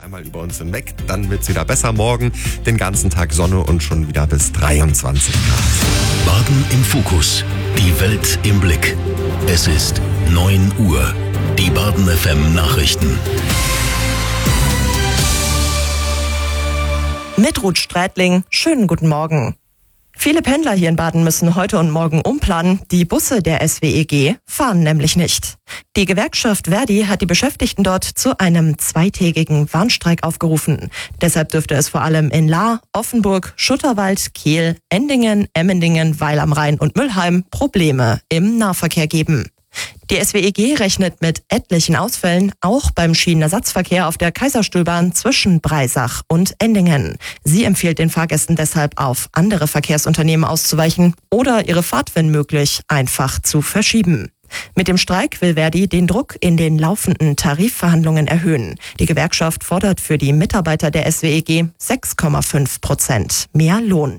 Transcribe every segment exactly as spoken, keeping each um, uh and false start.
einmal über uns hinweg. Dann wird es wieder besser. Morgen den ganzen Tag Sonne und schon wieder bis dreiundzwanzig Grad. Baden im Fokus. Die Welt im Blick. Es ist neun Uhr. Die Baden F M Nachrichten. Mit Ruth Strätling, schönen guten Morgen. Viele Pendler hier in Baden müssen heute und morgen umplanen. Die Busse der S W E G fahren nämlich nicht. Die Gewerkschaft ver.di hat die Beschäftigten dort zu einem zweitägigen Warnstreik aufgerufen. Deshalb dürfte es vor allem in Lahr, Offenburg, Schutterwald, Kehl, Endingen, Emmendingen, Weil am Rhein und Mülheim Probleme im Nahverkehr geben. Die S W E G rechnet mit etlichen Ausfällen, auch beim Schienenersatzverkehr auf der Kaiserstuhlbahn zwischen Breisach und Endingen. Sie empfiehlt den Fahrgästen deshalb, auf andere Verkehrsunternehmen auszuweichen oder ihre Fahrt, wenn möglich, einfach zu verschieben. Mit dem Streik will ver.di den Druck in den laufenden Tarifverhandlungen erhöhen. Die Gewerkschaft fordert für die Mitarbeiter der S W E G sechs Komma fünf Prozent mehr Lohn.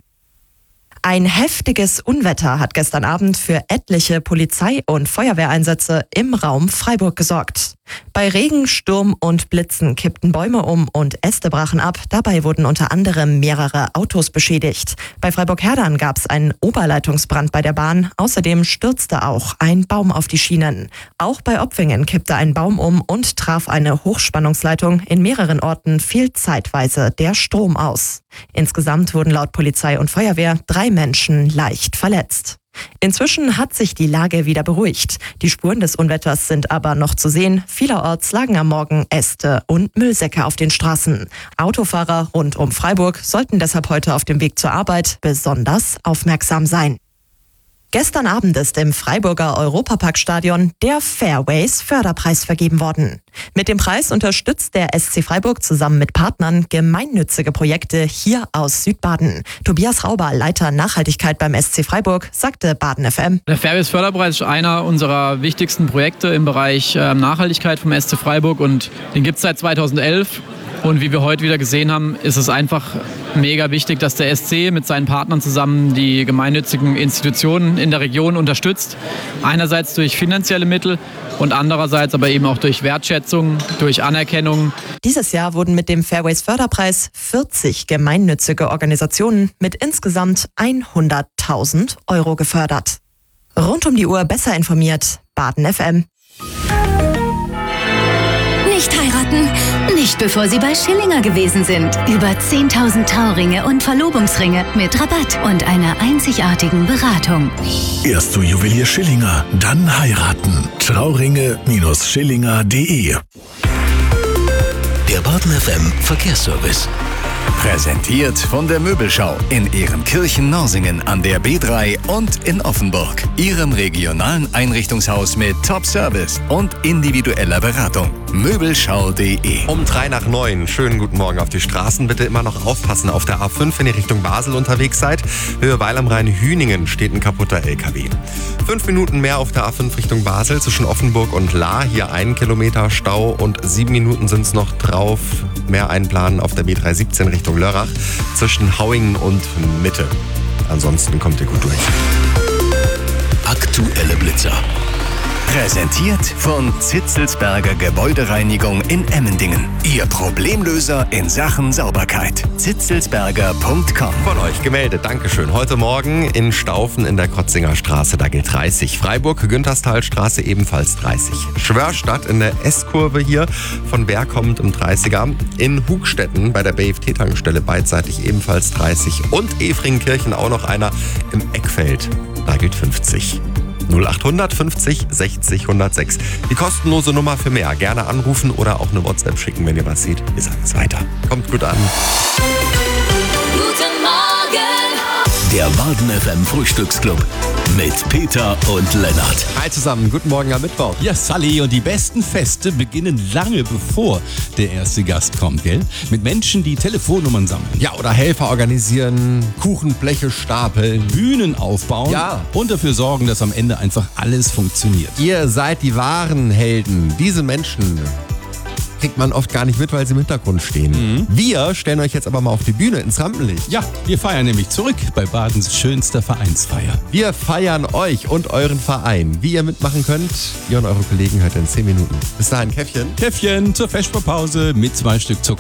Ein heftiges Unwetter hat gestern Abend für etliche Polizei- und Feuerwehreinsätze im Raum Freiburg gesorgt. Bei Regen, Sturm und Blitzen kippten Bäume um und Äste brachen ab. Dabei wurden unter anderem mehrere Autos beschädigt. Bei Freiburg-Herdern gab es einen Oberleitungsbrand bei der Bahn. Außerdem stürzte auch ein Baum auf die Schienen. Auch bei Opfingen kippte ein Baum um und traf eine Hochspannungsleitung. In mehreren Orten fiel zeitweise der Strom aus. Insgesamt wurden laut Polizei und Feuerwehr drei Menschen leicht verletzt. Inzwischen hat sich die Lage wieder beruhigt. Die Spuren des Unwetters sind aber noch zu sehen. Vielerorts lagen am Morgen Äste und Müllsäcke auf den Straßen. Autofahrer rund um Freiburg sollten deshalb heute auf dem Weg zur Arbeit besonders aufmerksam sein. Gestern Abend ist im Freiburger Europaparkstadion der Fairways Förderpreis vergeben worden. Mit dem Preis unterstützt der S C Freiburg zusammen mit Partnern gemeinnützige Projekte hier aus Südbaden. Tobias Rauber, Leiter Nachhaltigkeit beim S C Freiburg, sagte Baden F M. Der Fairways Förderpreis ist einer unserer wichtigsten Projekte im Bereich Nachhaltigkeit vom S C Freiburg und den gibt es seit zweitausendelf. Und wie wir heute wieder gesehen haben, ist es einfach mega wichtig, dass der S C mit seinen Partnern zusammen die gemeinnützigen Institutionen in der Region unterstützt. Einerseits durch finanzielle Mittel und andererseits aber eben auch durch Wertschätzung, durch Anerkennung. Dieses Jahr wurden mit dem Fairways Förderpreis vierzig gemeinnützige Organisationen mit insgesamt hunderttausend Euro gefördert. Rund um die Uhr besser informiert, Baden F M. Nicht heiraten, nicht bevor Sie bei Schillinger gewesen sind. Über zehntausend Trauringe und Verlobungsringe mit Rabatt und einer einzigartigen Beratung. Erst zu Juwelier Schillinger, dann heiraten. Trauringe Schillinger punkt de. Der Baden F M Verkehrsservice. Präsentiert von der Möbelschau in Ehrenkirchen-Norsingen an der B drei und in Offenburg. Ihrem regionalen Einrichtungshaus mit Top-Service und individueller Beratung. Möbelschau punkt de. Um drei nach neun. Schönen guten Morgen auf die Straßen. Bitte immer noch aufpassen auf der A fünf, wenn ihr Richtung Basel unterwegs seid. Höhe Weil am Rhein Hüningen steht ein kaputter L K W. Fünf Minuten mehr auf der A fünf Richtung Basel zwischen Offenburg und Lahr. Hier ein Kilometer Stau und sieben Minuten sind es noch drauf. Mehr einplanen auf der B drei siebzehn Richtung Lörrach zwischen Hauingen und Mitte. Ansonsten kommt ihr gut durch. Aktuelle Blitzer. Präsentiert von Zitzelsberger Gebäudereinigung in Emmendingen. Ihr Problemlöser in Sachen Sauberkeit. zitzelsberger punkt com. Von euch gemeldet, Dankeschön. Heute Morgen in Staufen in der Krotzinger Straße, da gilt dreißig. Freiburg, Günterstalstraße ebenfalls dreißig. Schwörstadt in der S-Kurve hier, von Berg kommt im dreißiger. In Hugstetten bei der B F T-Tankstelle beidseitig ebenfalls dreißig. Und Efringkirchen auch noch einer im Eckfeld, da gilt fünfzig. null acht fünfzig sechzig hundertsechs. Die kostenlose Nummer für mehr. Gerne anrufen oder auch eine WhatsApp schicken, wenn ihr was seht. Wir sagen es weiter. Kommt gut an. Guten Morgen! Der Baden F M Frühstücksclub mit Peter und Lennart. Hi zusammen, guten Morgen am Mittwoch. Ja, Sally, und die besten Feste beginnen lange bevor der erste Gast kommt, gell? Mit Menschen, die Telefonnummern sammeln. Ja, oder Helfer organisieren, Kuchenbleche stapeln. Bühnen aufbauen. Ja. Und dafür sorgen, dass am Ende einfach alles funktioniert. Ihr seid die wahren Helden. Diese Menschen kriegt man oft gar nicht mit, weil sie im Hintergrund stehen. Mhm. Wir stellen euch jetzt aber mal auf die Bühne, ins Rampenlicht. Ja, wir feiern nämlich zurück bei Badens schönster Vereinsfeier. Wir feiern euch und euren Verein. Wie ihr mitmachen könnt, ihr und eure Kollegen hört in zehn Minuten. Bis dahin, Käffchen. Käffchen zur Vesperpause mit zwei Stück Zucker.